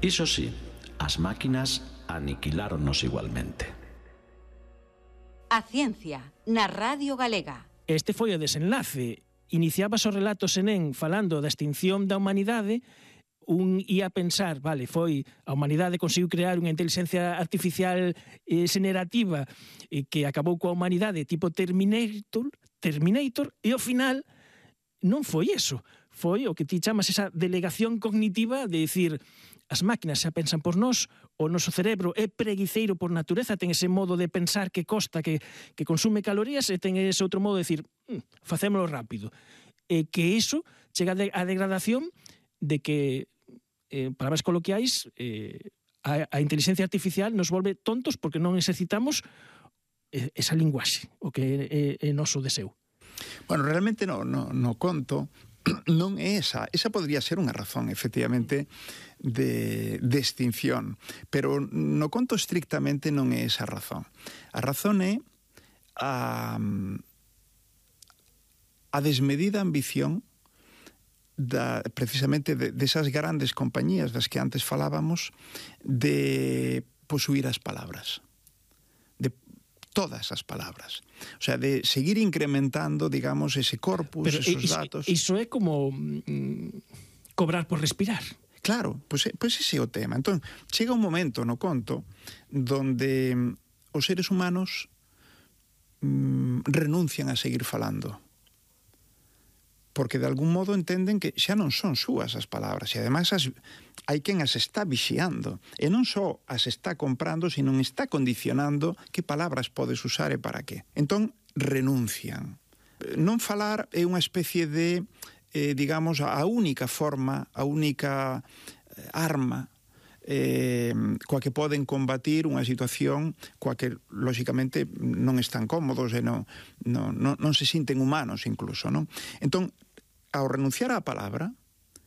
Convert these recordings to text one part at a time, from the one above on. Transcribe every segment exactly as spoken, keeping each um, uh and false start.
Iso sí, as máquinas aniquiláronnos igualmente. A ciencia, na Radio Galega. Este foi o desenlace. Iniciabas o relato Senén falando da extinción da humanidade, un ia pensar, vale, foi a humanidade conseguiu crear unha inteligencia artificial eh, generativa eh, que acabou coa humanidade tipo Terminator, Terminator, e ao final non foi eso. Foi o que ti chamas esa delegación cognitiva de dicir, as máquinas xa pensan por nós, o noso cerebro é preguiceiro por natureza, ten ese modo de pensar que costa, que, que consume calorías, e ten ese outro modo de dicir, hm, facémolo rápido. E que iso chega a degradación de que, eh, palabras coloquiais, eh, a, a inteligencia artificial nos volve tontos porque non exercitamos eh, esa linguaxe, o que é, é noso deseo. Bueno, realmente no, no, no conto non é esa. Esa podría ser unha razón, efectivamente, de, de extinción. Pero no conto estrictamente non é esa razón. A razón é a, a desmedida ambición da, precisamente de, desas grandes compañías das que antes falábamos de posuir as palabras. De todas as palabras. O sea, de seguir incrementando, digamos, ese corpus, pero esos iso, datos. Iso é como mm, cobrar por respirar. Claro, pois, pois ese é o tema. Entón, chega un momento no conto donde os seres humanos mm, renuncian a seguir falando. Porque de algún modo entenden que xa non son súas as palabras, e ademais as, hai quen as está vixiando, e non só as está comprando, sino está condicionando que palabras podes usar e para que. Entón, renuncian. Non falar é unha especie de, eh, digamos, a única forma, a única arma eh, coa que poden combatir unha situación coa que, lóxicamente, non están cómodos e non, non, non, non se sinten humanos, incluso, non? Entón, ao renunciar á palabra,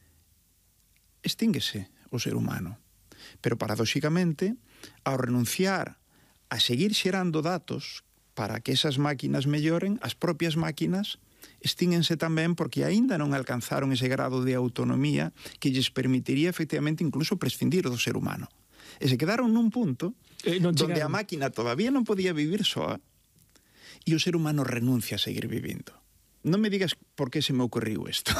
extínguese o ser humano. Pero, paradoxicamente, ao renunciar a seguir xerando datos para que esas máquinas melloren, as propias máquinas extínguense tamén porque aínda non alcanzaron ese grado de autonomía que lles permitiría, efectivamente, incluso prescindir do ser humano. E se quedaron nun punto eh, non donde a máquina todavía non podía vivir soa e o ser humano renuncia a seguir vivindo. Non me digas por que se me ocorriu isto.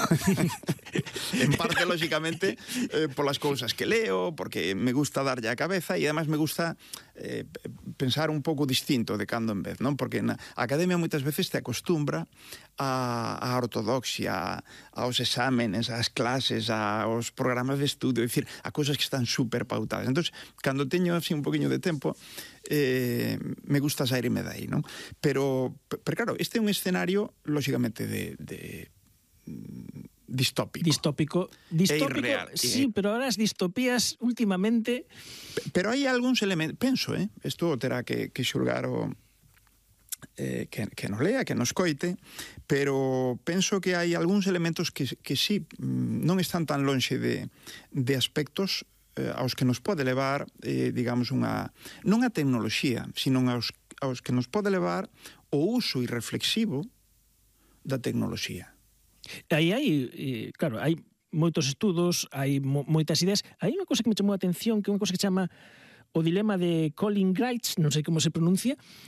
En parte, lógicamente, eh, polas cousas que leo, porque me gusta darlle a cabeza e además me gusta eh, pensar un pouco distinto de cando en vez, non? Porque na academia moitas veces te acostumbra a, a ortodoxia, aos exámenes, ás clases, aos programas de estudio, é dicir, a cousas que están super pautadas. Entón, cando teño así un poquinho de tempo, eh, me gusta saírme dai, non? Pero, pero claro, este é un escenario, lógicamente, de, de distópico. Distópico. Distópico, irreal, sí, eh. pero ahora as distopías últimamente... Pero hai algúns elementos, penso, eh, isto terá que, que xulgar o... Eh, que, que nos lea, que nos coite, pero penso que hai algúns elementos que, que sí, non están tan lonxe de, de aspectos eh, aos que nos pode levar, eh, digamos, unha non a tecnoloxía, sino aos, aos que nos pode levar o uso irreflexivo da tecnoloxía. Aí hai, eh, claro, hai moitos estudos, hai mo, moitas ideas. Hai unha cosa que me chamou a atención, que é unha cosa que se chama o dilema de Colin Grites, non sei como se pronuncia,